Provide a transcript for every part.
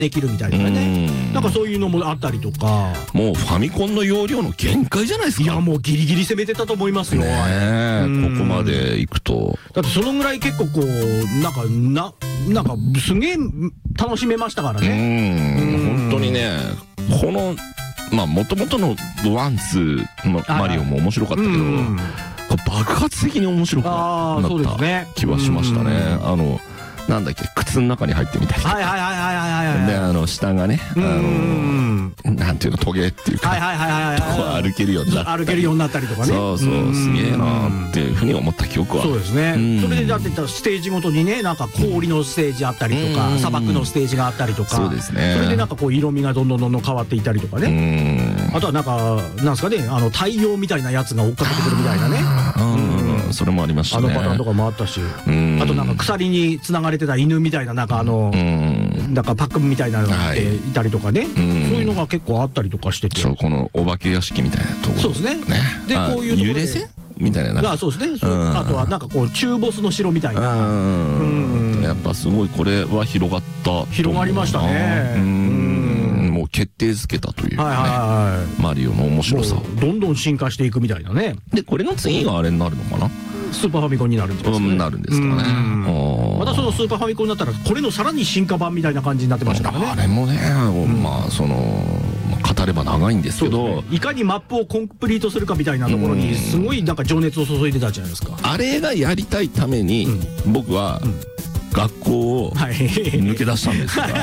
できるみたいなね、なんかそういうのもあったりとか。 もうファミコンの容量の限界じゃないですか。 いやもうギリギリ攻めてたと思いますよ。 ねえ、ここまで行くと。 だってそのぐらい結構こうなんかすげえ楽しめましたからね。 本当にね、このまあもともとのワンツーのマリオも面白かったけど、爆発的に面白くなった気はしましたね。なんだっけ、靴の中に入ってみたりとか、で下がね、なんていうの、トゲっていうか歩けるようになったりとかね。そうそう、すげえなっていうふうに思った記憶は。 そうですね。それでだってステージごとにね、なんか氷のステージあったりとか砂漠のステージがあったりとか、 そうですね。 それでなんかこう色味がどんどん変わっていたりとかね。あとはなんかなんですかね、太陽みたいなやつが追っかけてくるみたいなね。それもありましたね。パターンとかもあったし、あとなんか鎖につながれてた犬みたいな、なんかなんかパックみたいなのがいたりとかね、そういうのが結構あったりとかしてて、 このお化け屋敷みたいなところ、そうですね。 でこういう揺れ線みたいな、 そうですね。あとはなんかこう中ボスの城みたいな、 やっぱすごいこれは広がりましたね。 もう決定づけたというマリオの面白さをどんどん進化していくみたいなね。 でこれの次があれになるのかな、 スーパーファミコンになるんですかね。 なるんですかね。 またそのスーパーファミコンになったらこれのさらに進化版みたいな感じになってましたからね。 あれもね、まあその語れば長いんですけど、 いかにマップをコンプリートするかみたいなところにすごいなんか情熱を注いでたじゃないですか。 あれがやりたいために僕は学校を抜け出したんですが、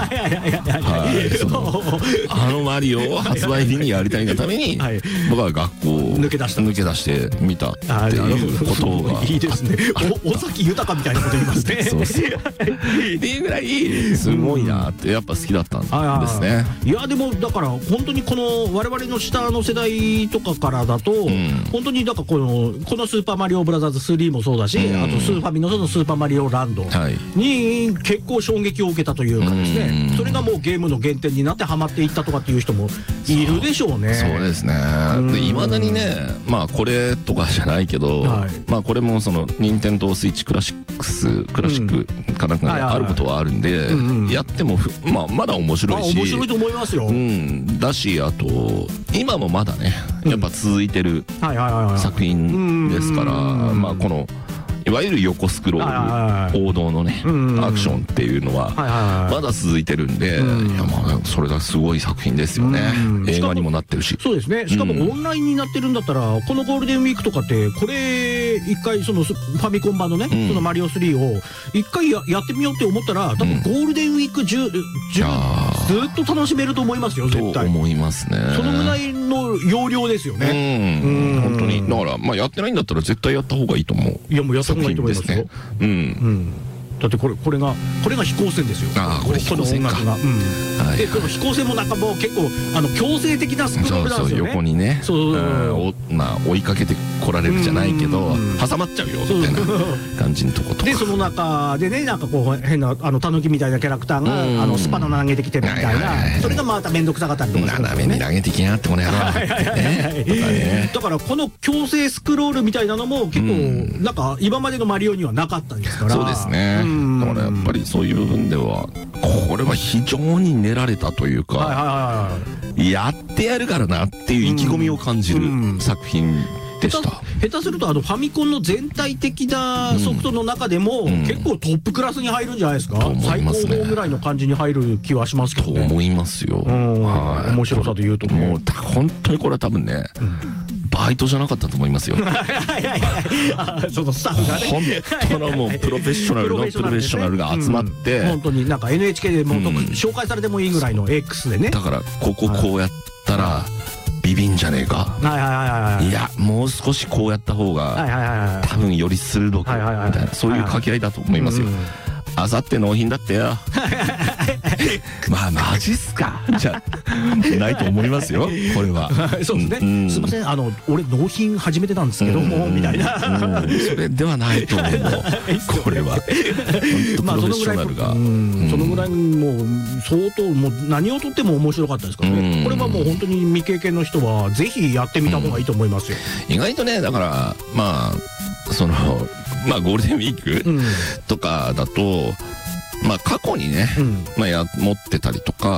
あのマリオを発売日にやりたいがために僕は学校を抜け出してみたっていうことが、 いいですね。尾崎豊みたいなこと言いますね。 そうそうっていうぐらいすごいなってやっぱ好きだったんですね。 いやでもだから本当にこの我々の下の世代とかからだと本当にだからこのスーパーマリオブラザーズ3もそうだし、あとスーファミのそのスーパーマリオランドに結構衝撃を受けたというかですね、それがもうゲームの原点になってハマっていったとかっていう人もいるでしょうね。 そうですね。いまだにね、まあこれとかじゃないけど、まあこれもその任天堂スイッチクラシックかなんかがあることはあるんで、やってもまだ面白いし、 面白いと思いますよ。 だし、あと今もまだねやっぱ続いてる作品ですから、まあこのいわゆる横スクロール王道のねアクションっていうのはまだ続いてるんで、いやまあそれがすごい作品ですよね。映画にもなってるし。 そうですね。しかもオンラインになってるんだったら、このゴールデンウィークとかってこれ一回そのファミコン版のね、そのマリオ3を一回やってみようって思ったら、多分ゴールデンウィーク中ずっと楽しめると思いますよ、絶対。 と思いますね。 そのぐらいの容量ですよね。 本当に。だからまあやってないんだったら絶対やった方がいいと思う。 いやもうやった方がいいと思いますよ。だってこれが飛行船ですよ。 これ飛行船か。 でこの飛行船もなんかもう結構強制的なスクロールなんですよね。 横にね、まあ追いかけてこられるじゃないけど挟まっちゃうよみたいな感じのとことか。 でその中でね、なんかこう変なタヌキみたいなキャラクターがスパナ投げてきてるみたいな、それがまた面倒くさかったりとかするんですよね。 斜めに投げてきやがってこの野郎。 だからこの強制スクロールみたいなのも結構なんか今までのマリオにはなかったんですから。 そうですね。だからやっぱりそういう部分ではこれは非常に練られたというか、やってやるからなっていう意気込みを感じる作品でした。 下手するとファミコンの全体的なソフトの中でも結構トップクラスに入るんじゃないですか。最高峰ぐらいの感じに入る気はしますけどね。 と思いますよ。 面白さというともう本当にこれは多分ねバイトじゃなかったと思いますよ。 そのスタッフがね、 本当のもうプロフェッショナルのプロフェッショナルが集まって、本当になんか NHK でも紹介されてもいいぐらいの X でね。 だからこうやったらビビんじゃねえか。いやもう少しこうやった方が多分より鋭くみたいな、そういう掛け合いだと思いますよ。あさって納品だってよ。まあマジっすか。じゃないと思いますよこれは。 そうですね。すいません俺納品始めてたんですけどもみたいな。 それではないと思う。これはまあそのぐらいそのぐらいもう相当もう何をとっても面白かったですからね。これはもう本当に未経験の人はぜひやってみた方がいいと思いますよ。 意外とね、だからまあそのまあゴールデンウィークとかだとまあ過去にね、まあ持ってたりとか、